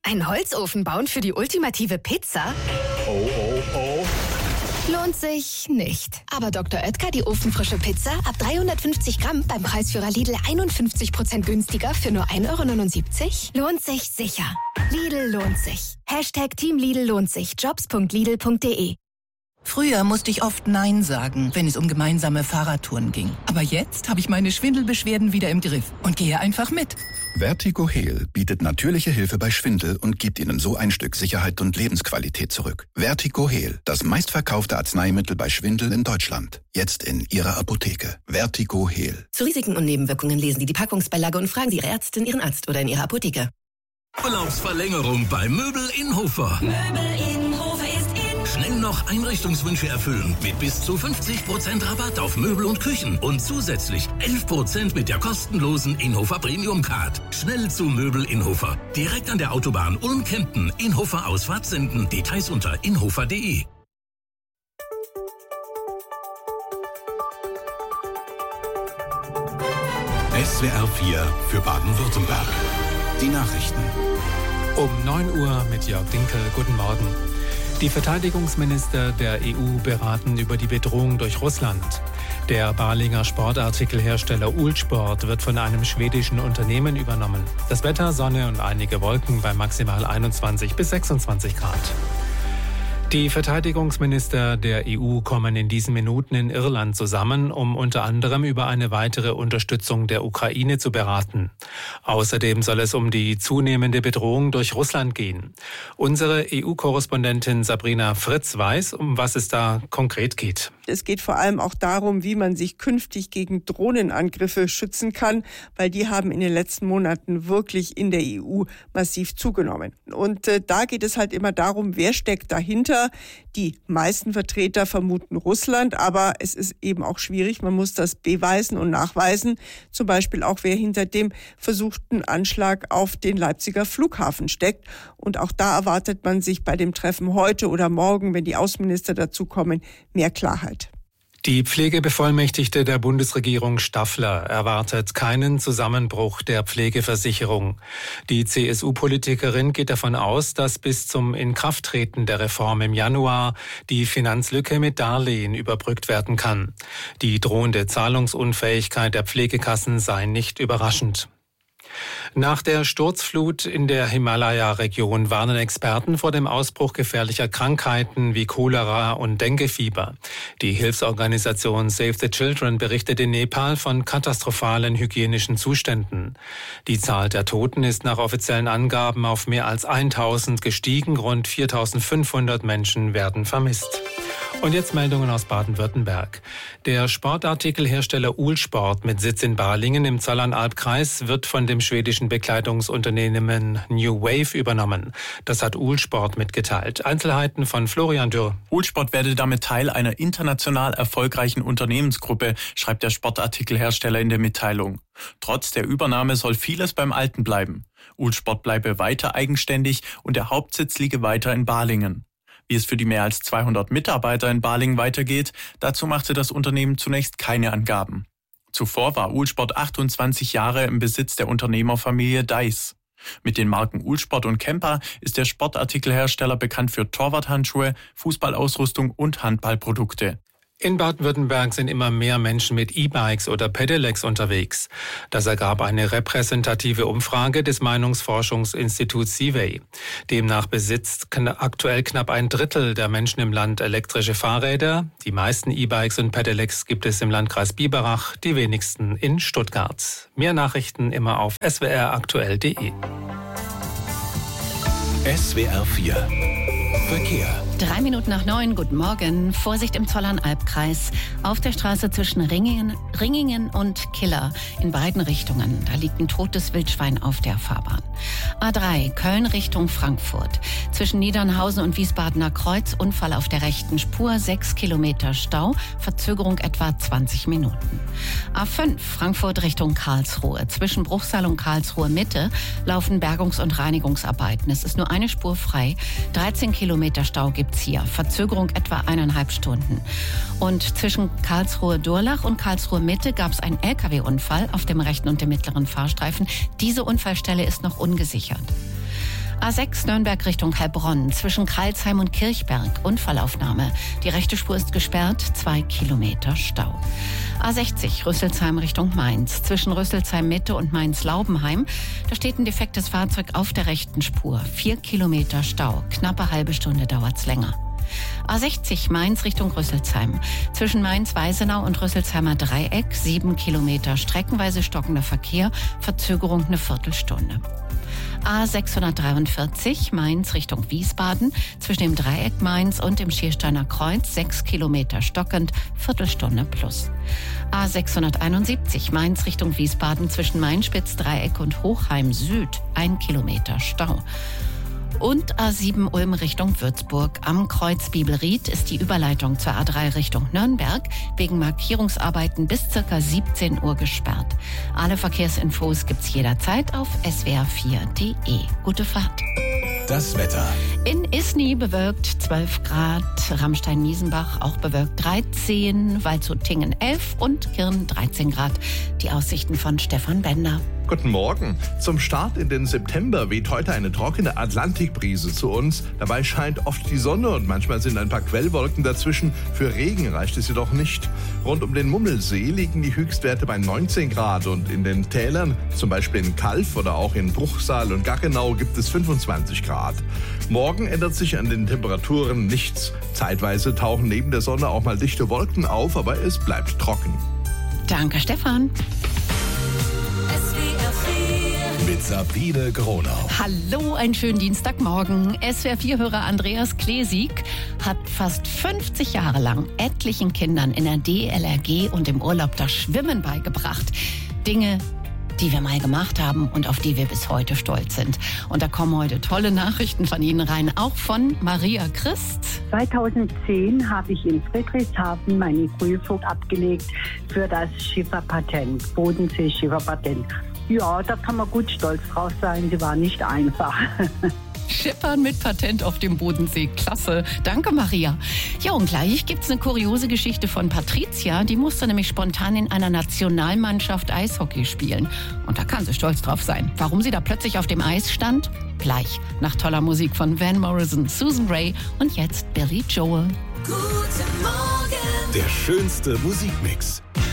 Einen Holzofen bauen für die ultimative Pizza? Oh, oh, oh. Lohnt sich nicht. Aber Dr. Oetker, die ofenfrische Pizza, ab 350 Gramm beim Preisführer Lidl 51% günstiger für nur 1,79 €? Lohnt sich sicher. Lidl lohnt sich. Team Lidl lohnt sich. Jobs.lidl.de. Früher musste ich oft Nein sagen, wenn es um gemeinsame Fahrradtouren ging. Aber jetzt habe ich meine Schwindelbeschwerden wieder im Griff und gehe einfach mit. Vertigo Heal bietet natürliche Hilfe bei Schwindel und gibt Ihnen so ein Stück Sicherheit und Lebensqualität zurück. Vertigo Heal, das meistverkaufte Arzneimittel bei Schwindel in Deutschland. Jetzt in Ihrer Apotheke. Vertigo Heal. Zu Risiken und Nebenwirkungen lesen Sie die Packungsbeilage und fragen Sie Ihre Ärztin, Ihren Arzt oder in Ihrer Apotheke. Urlaubsverlängerung bei Möbel Innhofer. Möbel Innhofer ist in. Schnell noch Einrichtungswünsche erfüllen mit bis zu 50% Rabatt auf Möbel und Küchen und zusätzlich 11% mit der kostenlosen Innhofer Premium Card. Schnell zu Möbel Innhofer. Direkt an der Autobahn Ulm-Kempten. Innhofer Ausfahrt senden. Details unter inhofer.de. SWR 4 für Baden-Württemberg. Die Nachrichten. Um 9 Uhr mit Jörg Dinkel. Guten Morgen. Die Verteidigungsminister der EU beraten über die Bedrohung durch Russland. Der Balinger Sportartikelhersteller Uhlsport wird von einem schwedischen Unternehmen übernommen. Das Wetter, Sonne und einige Wolken bei maximal 21 bis 26 Grad. Die Verteidigungsminister der EU kommen in diesen Minuten in Irland zusammen, um unter anderem über eine weitere Unterstützung der Ukraine zu beraten. Außerdem soll es um die zunehmende Bedrohung durch Russland gehen. Unsere EU-Korrespondentin Sabrina Fritz weiß, um was es da konkret geht. Es geht vor allem auch darum, wie man sich künftig gegen Drohnenangriffe schützen kann, weil die haben in den letzten Monaten wirklich in der EU massiv zugenommen. Und da geht es halt immer darum, wer steckt dahinter. Die meisten Vertreter vermuten Russland, aber es ist eben auch schwierig. Man muss das beweisen und nachweisen. Zum Beispiel auch, wer hinter dem versuchten Anschlag auf den Leipziger Flughafen steckt. Und auch da erwartet man sich bei dem Treffen heute oder morgen, wenn die Außenminister dazukommen, mehr Klarheit. Die Pflegebevollmächtigte der Bundesregierung Staffler erwartet keinen Zusammenbruch der Pflegeversicherung. Die CSU-Politikerin geht davon aus, dass bis zum Inkrafttreten der Reform im Januar die Finanzlücke mit Darlehen überbrückt werden kann. Die drohende Zahlungsunfähigkeit der Pflegekassen sei nicht überraschend. Nach der Sturzflut in der Himalaya-Region warnen Experten vor dem Ausbruch gefährlicher Krankheiten wie Cholera und Denguefieber. Die Hilfsorganisation Save the Children berichtet in Nepal von katastrophalen hygienischen Zuständen. Die Zahl der Toten ist nach offiziellen Angaben auf mehr als 1000 gestiegen. Rund 4500 Menschen werden vermisst. Und jetzt Meldungen aus Baden-Württemberg. Der Sportartikelhersteller Uhlsport mit Sitz in Balingen im Zollernalbkreis wird von dem schwedischen Bekleidungsunternehmen New Wave übernommen. Das hat Uhlsport mitgeteilt. Einzelheiten von Florian Dürr. Uhlsport werde damit Teil einer international erfolgreichen Unternehmensgruppe, schreibt der Sportartikelhersteller in der Mitteilung. Trotz der Übernahme soll vieles beim Alten bleiben. Uhlsport bleibe weiter eigenständig und der Hauptsitz liege weiter in Balingen. Wie es für die mehr als 200 Mitarbeiter in Balingen weitergeht, dazu machte das Unternehmen zunächst keine Angaben. Zuvor war Uhlsport 28 Jahre im Besitz der Unternehmerfamilie Deiss. Mit den Marken Uhlsport und Kempa ist der Sportartikelhersteller bekannt für Torwarthandschuhe, Fußballausrüstung und Handballprodukte. In Baden-Württemberg sind immer mehr Menschen mit E-Bikes oder Pedelecs unterwegs. Das ergab eine repräsentative Umfrage des Meinungsforschungsinstituts CIVEY. Demnach besitzt aktuell knapp ein Drittel der Menschen im Land elektrische Fahrräder. Die meisten E-Bikes und Pedelecs gibt es im Landkreis Biberach, die wenigsten in Stuttgart. Mehr Nachrichten immer auf swraktuell.de. SWR 4 Verkehr. 3 Minuten nach 9, guten Morgen. Vorsicht im Zollernalbkreis. Auf der Straße zwischen Ringingen und Killer in beiden Richtungen. Da liegt ein totes Wildschwein auf der Fahrbahn. A3, Köln Richtung Frankfurt. Zwischen Niedernhausen und Wiesbadener Kreuz, Unfall auf der rechten Spur, 6 Kilometer Stau, Verzögerung etwa 20 Minuten. A5, Frankfurt Richtung Karlsruhe. Zwischen Bruchsal und Karlsruhe Mitte laufen Bergungs- und Reinigungsarbeiten. Es ist nur eine Spur frei. 13 Kilometer Stau gibt's hier. Verzögerung etwa 1,5 Stunden. Und zwischen Karlsruhe-Durlach und Karlsruhe-Mitte gab es einen LKW-Unfall auf dem rechten und dem mittleren Fahrstreifen. Diese Unfallstelle ist noch ungesichert. A6 Nürnberg Richtung Heilbronn zwischen Crailsheim und Kirchberg. Unfallaufnahme. Die rechte Spur ist gesperrt, 2 Kilometer Stau. A60 Rüsselsheim Richtung Mainz zwischen Rüsselsheim Mitte und Mainz-Laubenheim. Da steht ein defektes Fahrzeug auf der rechten Spur. 4 Kilometer Stau. Knappe halbe Stunde dauert's länger. A60 Mainz Richtung Rüsselsheim. Zwischen Mainz-Weisenau und Rüsselsheimer Dreieck 7 Kilometer streckenweise stockender Verkehr, Verzögerung eine Viertelstunde. A643 Mainz Richtung Wiesbaden. Zwischen dem Dreieck Mainz und dem Schiersteiner Kreuz 6 Kilometer stockend, Viertelstunde plus. A671 Mainz Richtung Wiesbaden zwischen Mainspitz-Dreieck und Hochheim Süd 1 Kilometer Stau. Und A7 Ulm Richtung Würzburg. Am Kreuz Bibelried ist die Überleitung zur A3 Richtung Nürnberg wegen Markierungsarbeiten bis ca. 17 Uhr gesperrt. Alle Verkehrsinfos gibt's jederzeit auf swr4.de. Gute Fahrt. Das Wetter. In Isny bewölkt 12 Grad, Ramstein-Miesenbach auch bewölkt 13, Waldshut-Tingen 11 und Kirn 13 Grad. Die Aussichten von Stefan Bender. Guten Morgen. Zum Start in den September weht heute eine trockene Atlantikbrise zu uns. Dabei scheint oft die Sonne und manchmal sind ein paar Quellwolken dazwischen. Für Regen reicht es jedoch nicht. Rund um den Mummelsee liegen die Höchstwerte bei 19 Grad und in den Tälern, zum Beispiel in Kalf oder auch in Bruchsal und Gaggenau, gibt es 25 Grad. Morgen ändert sich an den Temperaturen nichts. Zeitweise tauchen neben der Sonne auch mal dichte Wolken auf, aber es bleibt trocken. Danke, Stefan. Mit Sabine Gronau. Hallo, einen schönen Dienstagmorgen. SWR4-Hörer Andreas Klesig hat fast 50 Jahre lang etlichen Kindern in der DLRG und im Urlaub das Schwimmen beigebracht. Dinge, die wir mal gemacht haben und auf die wir bis heute stolz sind. Und da kommen heute tolle Nachrichten von Ihnen rein, auch von Maria Christ. 2010 habe ich in Friedrichshafen meine Prüfung abgelegt für das Schifferpatent, Bodensee-Schifferpatent. Ja, da kann man gut stolz drauf sein, die war nicht einfach. Schippern mit Patent auf dem Bodensee. Klasse. Danke, Maria. Ja, und gleich gibt's eine kuriose Geschichte von Patricia. Die musste nämlich spontan in einer Nationalmannschaft Eishockey spielen. Und da kann sie stolz drauf sein. Warum sie da plötzlich auf dem Eis stand? Gleich nach toller Musik von Van Morrison, Susan Ray und jetzt Billy Joel. Guten Morgen. Der schönste Musikmix.